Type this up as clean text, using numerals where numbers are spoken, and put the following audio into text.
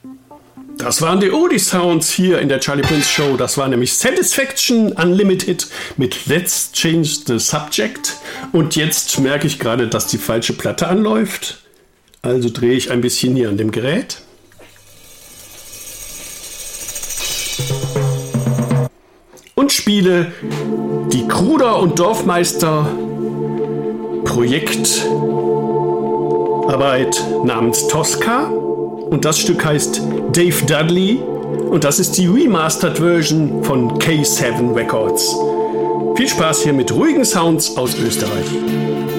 Das waren die Oldie-Sounds hier in der Charlie Prince Show. Das war nämlich Satisfaction Unlimited mit Let's Change the Subject. Und jetzt merke ich gerade, dass die falsche Platte anläuft. Also drehe ich ein bisschen hier an dem Gerät. Und spiele die Kruder und Dorfmeister Projektarbeit namens Tosca. Und das Stück heißt Dave Dudley und das ist die Remastered Version von K7 Records. Viel Spaß hier mit ruhigen Sounds aus Österreich.